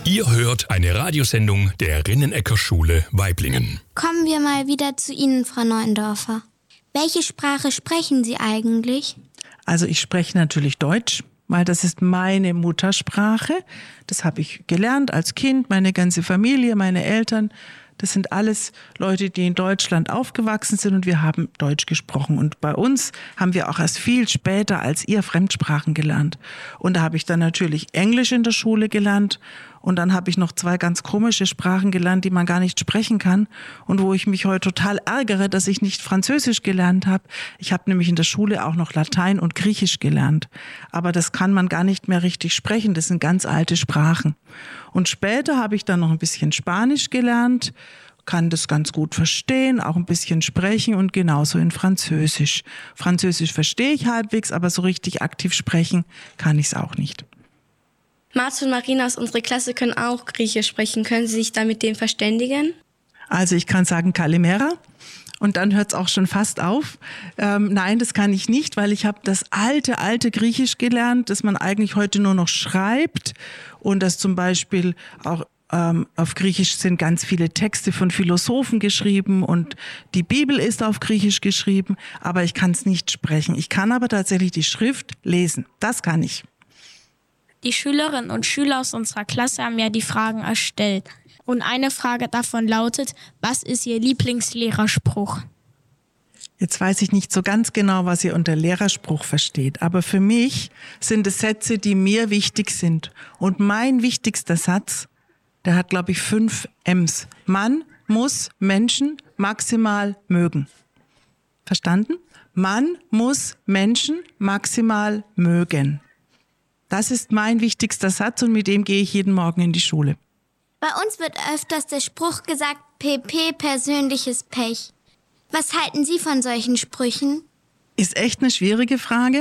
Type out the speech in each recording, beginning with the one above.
Ihr hört eine Radiosendung der Rinnenecker Schule Waiblingen. Kommen wir mal wieder zu Ihnen, Frau Neuendorfer. Welche Sprache sprechen Sie eigentlich? Also ich spreche natürlich Deutsch, weil das ist meine Muttersprache. Das habe ich gelernt als Kind, meine ganze Familie, meine Eltern. Das sind alles Leute, die in Deutschland aufgewachsen sind und wir haben Deutsch gesprochen. Und bei uns haben wir auch erst viel später als ihr Fremdsprachen gelernt. Und da habe ich dann natürlich Englisch in der Schule gelernt und dann habe ich noch 2 ganz komische Sprachen gelernt, die man gar nicht sprechen kann und wo ich mich heute total ärgere, dass ich nicht Französisch gelernt habe. Ich habe nämlich in der Schule auch noch Latein und Griechisch gelernt. Aber das kann man gar nicht mehr richtig sprechen. Das sind ganz alte Sprachen. Und später habe ich dann noch ein bisschen Spanisch gelernt, kann das ganz gut verstehen, auch ein bisschen sprechen und genauso in Französisch. Französisch verstehe ich halbwegs, aber so richtig aktiv sprechen kann ich es auch nicht. Martin und Marina aus unserer Klasse können auch Griechisch sprechen. Können Sie sich da mit dem verständigen? Also ich kann sagen Kalimera. Und dann hört es auch schon fast auf. Nein, das kann ich nicht, weil ich habe das alte Griechisch gelernt, das man eigentlich heute nur noch schreibt. Und das zum Beispiel auch auf Griechisch sind ganz viele Texte von Philosophen geschrieben und die Bibel ist auf Griechisch geschrieben, aber ich kann es nicht sprechen. Ich kann aber tatsächlich die Schrift lesen. Das kann ich. Die Schülerinnen und Schüler aus unserer Klasse haben ja die Fragen erstellt. Und eine Frage davon lautet, was ist Ihr Lieblingslehrerspruch? Jetzt weiß ich nicht so ganz genau, was ihr unter Lehrerspruch versteht, aber für mich sind es Sätze, die mir wichtig sind. Und mein wichtigster Satz, der hat, glaube ich, 5 M's. Man muss Menschen maximal mögen. Verstanden? Man muss Menschen maximal mögen. Das ist mein wichtigster Satz und mit dem gehe ich jeden Morgen in die Schule. Bei uns wird öfters der Spruch gesagt, PP, persönliches Pech. Was halten Sie von solchen Sprüchen? Ist echt eine schwierige Frage.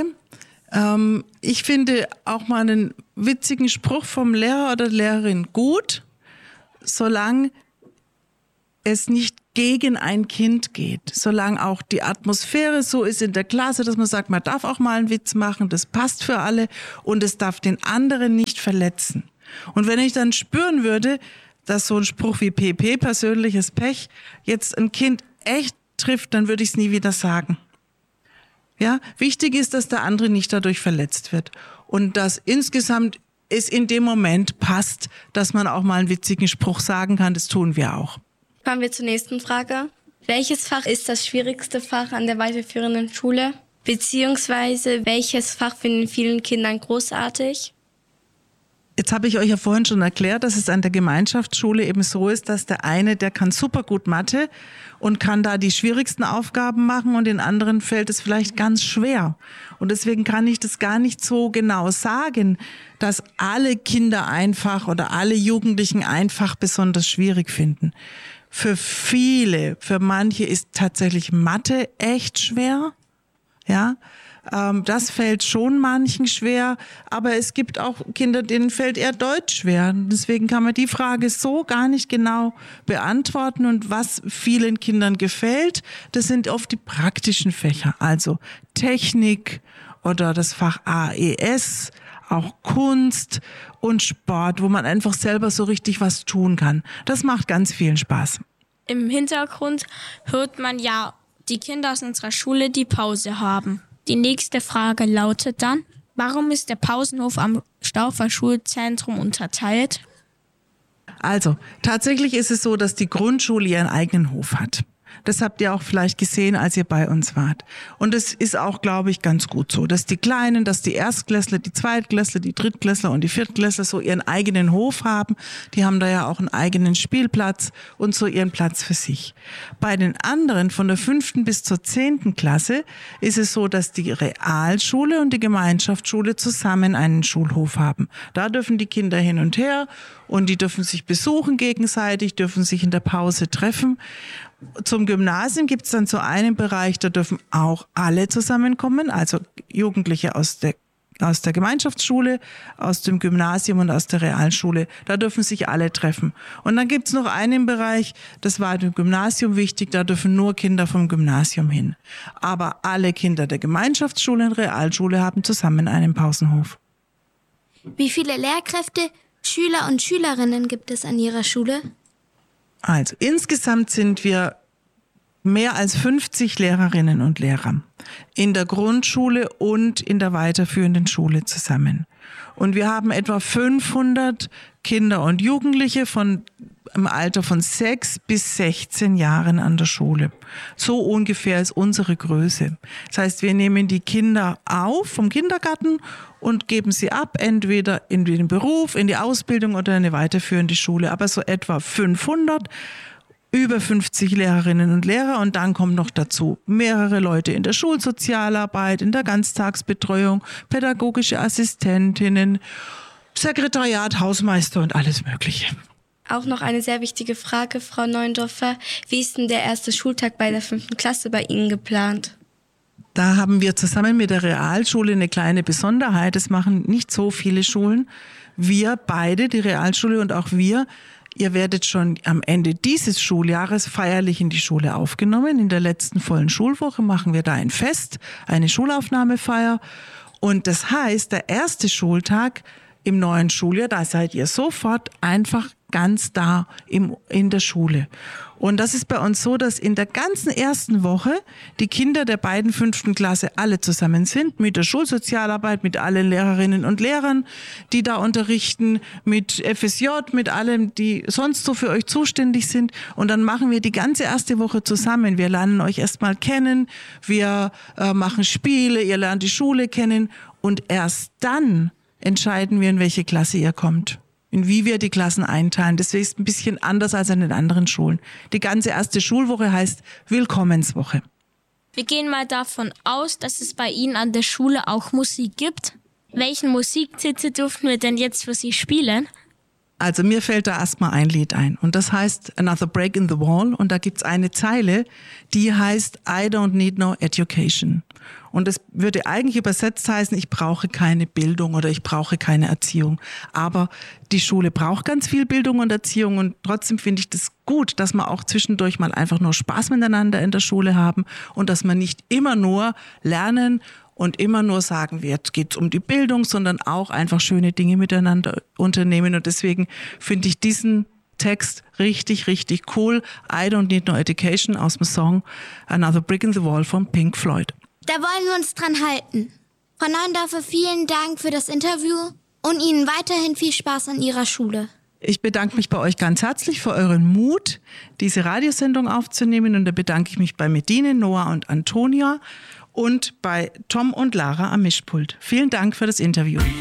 Ich finde auch mal einen witzigen Spruch vom Lehrer oder Lehrerin gut, solange es nicht gegen ein Kind geht. Solange auch die Atmosphäre so ist in der Klasse, dass man sagt, man darf auch mal einen Witz machen, das passt für alle und es darf den anderen nicht verletzen. Und wenn ich dann spüren würde, dass so ein Spruch wie PP, persönliches Pech, jetzt ein Kind echt trifft, dann würde ich es nie wieder sagen. Ja, wichtig ist, dass der andere nicht dadurch verletzt wird. Und dass insgesamt es in dem Moment passt, dass man auch mal einen witzigen Spruch sagen kann, das tun wir auch. Kommen wir zur nächsten Frage. Welches Fach ist das schwierigste Fach an der weiterführenden Schule? Beziehungsweise welches Fach finden vielen Kindern großartig? Jetzt habe ich euch ja vorhin schon erklärt, dass es an der Gemeinschaftsschule eben so ist, dass der eine, der kann super gut Mathe und kann da die schwierigsten Aufgaben machen und den anderen fällt es vielleicht ganz schwer. Und deswegen kann ich das gar nicht so genau sagen, dass alle Kinder einfach oder alle Jugendlichen einfach besonders schwierig finden. Für manche ist tatsächlich Mathe echt schwer, ja. Das fällt schon manchen schwer, aber es gibt auch Kinder, denen fällt eher Deutsch schwer. Deswegen kann man die Frage so gar nicht genau beantworten. Und was vielen Kindern gefällt, das sind oft die praktischen Fächer, also Technik oder das Fach AES, auch Kunst und Sport, wo man einfach selber so richtig was tun kann. Das macht ganz vielen Spaß. Im Hintergrund hört man ja die Kinder aus unserer Schule, die Pause haben. Die nächste Frage lautet dann, warum ist der Pausenhof am Stauffer Schulzentrum unterteilt? Also, tatsächlich ist es so, dass die Grundschule ihren eigenen Hof hat. Das habt ihr auch vielleicht gesehen, als ihr bei uns wart. Und es ist auch, glaube ich, ganz gut so, dass die Kleinen, dass die Erstklässler, die Zweitklässler, die Drittklässler und die Viertklässler so ihren eigenen Hof haben. Die haben da ja auch einen eigenen Spielplatz und so ihren Platz für sich. Bei den anderen von der 5. bis zur 10. Klasse ist es so, dass die Realschule und die Gemeinschaftsschule zusammen einen Schulhof haben. Da dürfen die Kinder hin und her und die dürfen sich besuchen gegenseitig, dürfen sich in der Pause treffen. Zum Gymnasium gibt es dann so einen Bereich, da dürfen auch alle zusammenkommen, also Jugendliche aus der Gemeinschaftsschule, aus dem Gymnasium und aus der Realschule. Da dürfen sich alle treffen. Und dann gibt es noch einen Bereich, das war dem Gymnasium wichtig, da dürfen nur Kinder vom Gymnasium hin. Aber alle Kinder der Gemeinschaftsschule und Realschule haben zusammen einen Pausenhof. Wie viele Lehrkräfte Schüler und Schülerinnen gibt es an Ihrer Schule? Also insgesamt sind wir mehr als 50 Lehrerinnen und Lehrer in der Grundschule und in der weiterführenden Schule zusammen. Und wir haben etwa 500 Kinder und Jugendliche im Alter von 6 bis 16 Jahren an der Schule. So ungefähr ist unsere Größe. Das heißt, wir nehmen die Kinder auf vom Kindergarten und geben sie ab, entweder in den Beruf, in die Ausbildung oder in eine weiterführende Schule. Aber so etwa 500, über 50 Lehrerinnen und Lehrer, und dann kommen noch dazu mehrere Leute in der Schulsozialarbeit, in der Ganztagsbetreuung, pädagogische Assistentinnen, Sekretariat, Hausmeister und alles Mögliche. Auch noch eine sehr wichtige Frage, Frau Neundorfer. Wie ist denn der erste Schultag bei der 5. Klasse bei Ihnen geplant? Da haben wir zusammen mit der Realschule eine kleine Besonderheit. Das machen nicht so viele Schulen. Wir beide, die Realschule und auch wir, ihr werdet schon am Ende dieses Schuljahres feierlich in die Schule aufgenommen. In der letzten vollen Schulwoche machen wir da ein Fest, eine Schulaufnahmefeier. Und das heißt, der erste Schultag im neuen Schuljahr, da seid ihr sofort einfach ganz da in der Schule. Und das ist bei uns so, dass in der ganzen ersten Woche die Kinder der beiden 5. Klasse alle zusammen sind, mit der Schulsozialarbeit, mit allen Lehrerinnen und Lehrern, die da unterrichten, mit FSJ, mit allem, die sonst so für euch zuständig sind. Und dann machen wir die ganze erste Woche zusammen. Wir lernen euch erstmal kennen, wir machen Spiele, ihr lernt die Schule kennen und erst dann entscheiden wir, in welche Klasse ihr kommt. In wie wir die Klassen einteilen. Das ist ein bisschen anders als an den anderen Schulen. Die ganze erste Schulwoche heißt Willkommenswoche. Wir gehen mal davon aus, dass es bei Ihnen an der Schule auch Musik gibt. Welchen Musiktitel dürfen wir denn jetzt für Sie spielen? Also mir fällt da erstmal ein Lied ein. Und das heißt Another Break in the Wall. Und da gibt's eine Zeile, die heißt I don't need no education. Und das würde eigentlich übersetzt heißen, ich brauche keine Bildung oder ich brauche keine Erziehung. Aber die Schule braucht ganz viel Bildung und Erziehung und trotzdem finde ich das gut, dass wir auch zwischendurch mal einfach nur Spaß miteinander in der Schule haben und dass wir nicht immer nur lernen und immer nur sagen, jetzt geht's um die Bildung, sondern auch einfach schöne Dinge miteinander unternehmen. Und deswegen finde ich diesen Text richtig, richtig cool. I don't need no education aus dem Song Another Brick in the Wall von Pink Floyd. Da wollen wir uns dran halten. Frau Neundorfer, vielen Dank für das Interview und Ihnen weiterhin viel Spaß an Ihrer Schule. Ich bedanke mich bei euch ganz herzlich für euren Mut, diese Radiosendung aufzunehmen. Und da bedanke ich mich bei Medine, Noah und Antonia und bei Tom und Lara am Mischpult. Vielen Dank für das Interview.